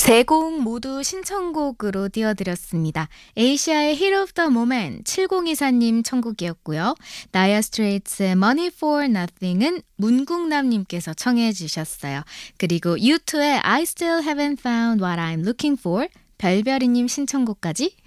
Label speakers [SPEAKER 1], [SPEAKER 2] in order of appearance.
[SPEAKER 1] 세 곡 모두 신청곡으로 띄워드렸습니다. 에이시아의 Hit of the Moment 7024님 청곡이었고요. 나야 스트레이트의 Money for Nothing은 문국남님께서 청해 주셨어요. 그리고 U2의 I Still Haven't Found What I'm Looking For 별별이님 신청곡까지